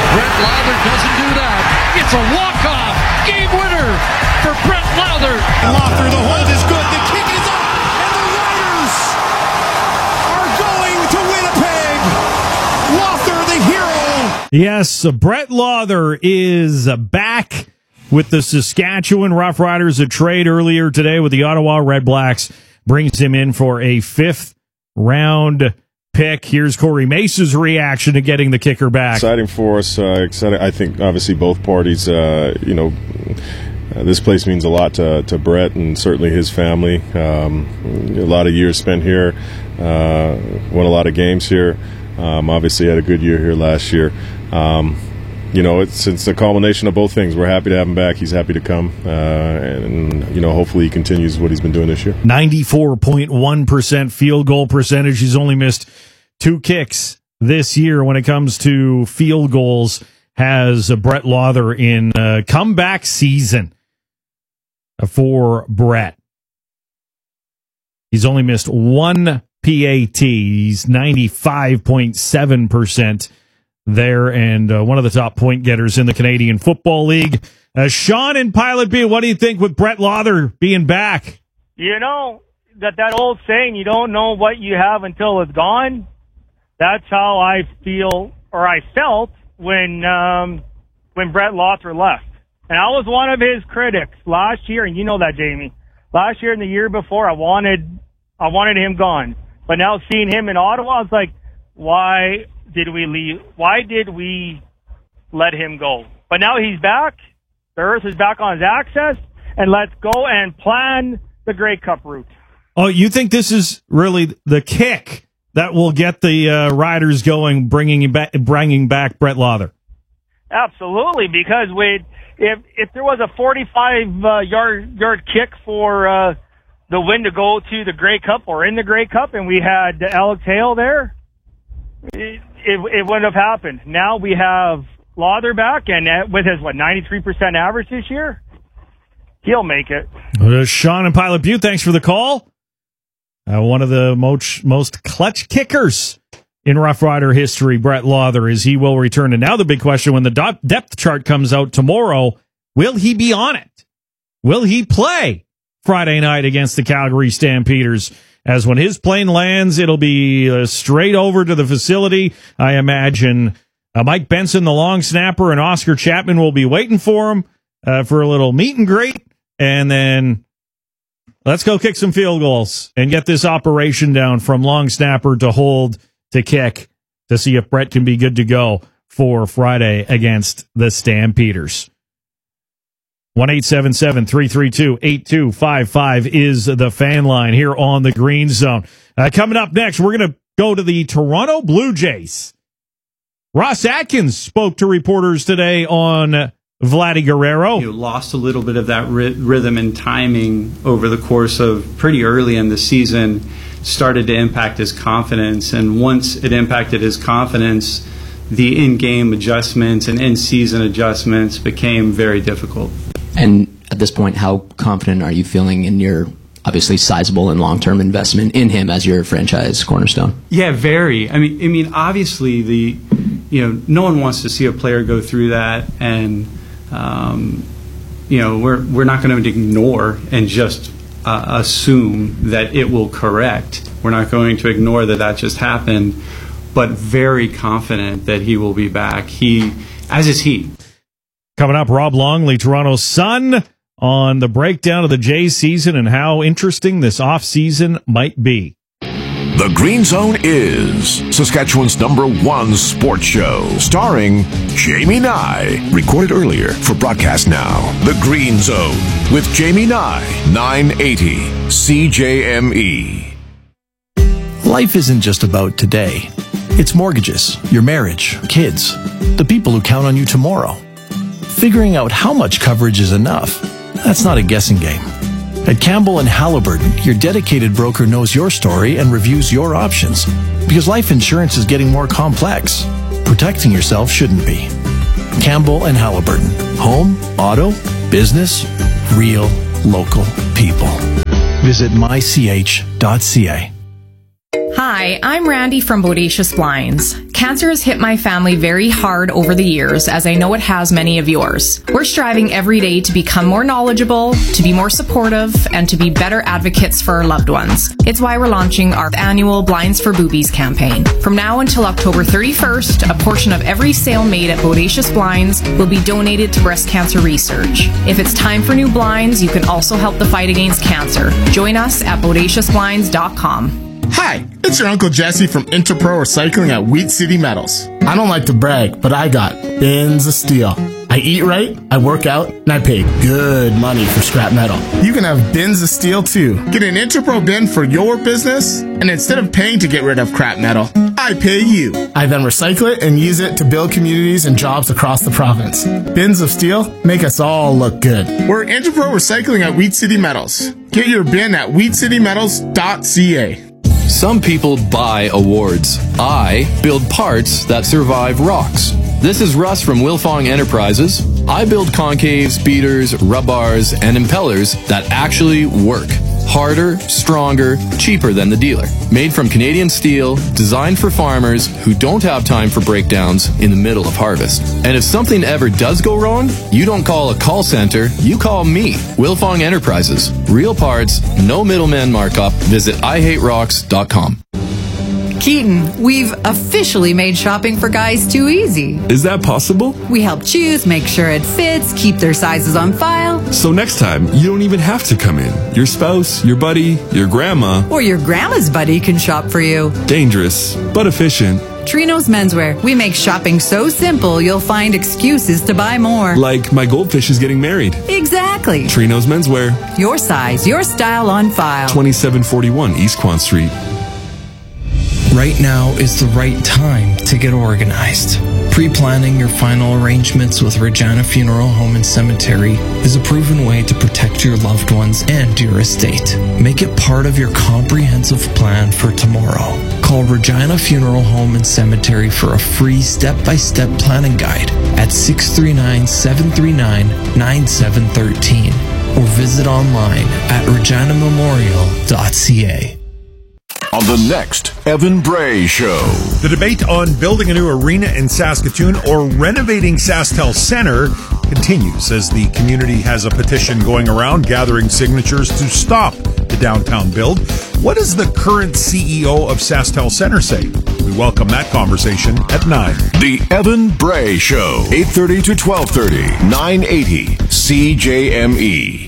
Brett Lowther doesn't do that. It's a walk-off game winner for Brett Lowther. Lowther, the hold is good. The kick is up, and the Riders are going to Winnipeg. Lowther, the hero. Yes, Brett Lowther is back with the Saskatchewan Roughriders. A trade earlier today with the Ottawa Redblacks brings him in for a 5th round pick. Here's Corey Mace's reaction to getting the kicker back. Exciting for us. Exciting. I think obviously both parties. This place means a lot to Brett and certainly his family. A lot of years spent here. Won a lot of games here. Obviously had a good year here last year. It's a culmination of both things. We're happy to have him back. He's happy to come. And hopefully he continues what he's been doing this year. 94.1% field goal percentage. He's only missed 2 kicks this year when it comes to field goals. Has Brett Lowther in a comeback season for Brett. He's only missed 1 PAT. He's 95.7% there, and one of the top point getters in the Canadian Football League. Sean in Pilot Butte, what do you think with Brett Lowther being back? You know, that old saying, you don't know what you have until it's gone. That's how I feel, or I felt, when Brett Lowther left. And I was one of his critics last year, and you know that, Jamie. Last year and the year before, I wanted him gone. But now seeing him in Ottawa, I was like, why did we leave? Why did we let him go? But now he's back. The earth is back on his axis, and let's go and plan the Grey Cup route. Oh, you think this is really the kick that will get the Riders going, bringing back Brett Lowther? Absolutely, because if there was a 45-yard kick for the win to go to the Grey Cup or in the Grey Cup, and we had Alex Hale there, it wouldn't have happened. Now we have Lowther back, and with his 93% average this year, he'll make it. Sean in Pilot Butte, thanks for the call. One of the most clutch kickers in Rough Rider history, Brett Lowther, is he will return. And now the big question, when the depth chart comes out tomorrow, will he be on it? Will he play Friday night against the Calgary Stampeders? As when his plane lands, it'll be straight over to the facility. I imagine Mike Benson, the long snapper, and Oscar Chapman will be waiting for him for a little meet and greet. And then let's go kick some field goals and get this operation down from long snapper to hold to kick to see if Brett can be good to go for Friday against the Stampeders. 1-877-332-8255 is the fan line here on the Green Zone. Coming up next, we're going to go to the Toronto Blue Jays. Ross Atkins spoke to reporters today on Vladdy Guerrero. You lost a little bit of that rhythm and timing over the course of pretty early in the season, started to impact his confidence. And once it impacted his confidence, the in-game adjustments and in-season adjustments became very difficult. And at this point, how confident are you feeling in your obviously sizable and long-term investment in him as your franchise cornerstone? Yeah, very. I mean, obviously no one wants to see a player go through that, and we're not going to ignore and just assume that it will correct. We're not going to ignore that just happened, but very confident that he will be back. As is he. Coming up, Rob Longley, Toronto's Sun, on the breakdown of the Jays season and how interesting this offseason might be. The Green Zone is Saskatchewan's #1 sports show, starring Jamie Nye. Recorded earlier for broadcast now. The Green Zone with Jamie Nye, 980 CJME. Life isn't just about today. It's mortgages, your marriage, kids, the people who count on you tomorrow. Figuring out how much coverage is enough, that's not a guessing game. At Campbell & Halliburton, your dedicated broker knows your story and reviews your options. Because life insurance is getting more complex. Protecting yourself shouldn't be. Campbell & Halliburton. Home, auto, business, real, local people. Visit mych.ca. Hi, I'm Randy from Bodacious Blinds. Cancer has hit my family very hard over the years, as I know it has many of yours. We're striving every day to become more knowledgeable, to be more supportive, and to be better advocates for our loved ones. It's why we're launching our annual Blinds for Boobies campaign. From now until October 31st, a portion of every sale made at Bodacious Blinds will be donated to breast cancer research. If it's time for new blinds, you can also help the fight against cancer. Join us at BodaciousBlinds.com. Hi, it's your Uncle Jesse from Interpro Recycling at Wheat City Metals. I don't like to brag, but I got bins of steel. I eat right, I work out, and I pay good money for scrap metal. You can have bins of steel too. Get an Interpro bin for your business, and instead of paying to get rid of crap metal, I pay you. I then recycle it and use it to build communities and jobs across the province. Bins of steel make us all look good. We're Interpro Recycling at Wheat City Metals. Get your bin at wheatcitymetals.ca. Some people buy awards. I build parts that survive rocks. This is Russ from Wilfong Enterprises. I build concaves, beaters, rub bars, and impellers that actually work. Harder, stronger, cheaper than the dealer. Made from Canadian steel, designed for farmers who don't have time for breakdowns in the middle of harvest. And if something ever does go wrong, you don't call a call center, you call me, Wilfong Enterprises. Real parts, no middleman markup. Visit IHateRocks.com. Keaton, we've officially made shopping for guys too easy. Is that possible? We help choose, make sure it fits, keep their sizes on file. So next time, you don't even have to come in. Your spouse, your buddy, your grandma, or your grandma's buddy can shop for you. Dangerous, but efficient. Trinos Menswear. We make shopping so simple, you'll find excuses to buy more. Like my goldfish is getting married. Exactly. Trinos Menswear. Your size, your style on file. 2741 East Quan Street. Right now is the right time to get organized. Pre-planning your final arrangements with Regina Funeral Home and Cemetery is a proven way to protect your loved ones and your estate. Make it part of your comprehensive plan for tomorrow. Call Regina Funeral Home and Cemetery for a free step-by-step planning guide at 639-739-9713 or visit online at reginamemorial.ca. On the next Evan Bray Show. The debate on building a new arena in Saskatoon or renovating SaskTel Centre continues as the community has a petition going around gathering signatures to stop the downtown build. What does the current CEO of SaskTel Centre say? We welcome that conversation at 9. The Evan Bray Show, 8:30 to 12:30, 980 CJME.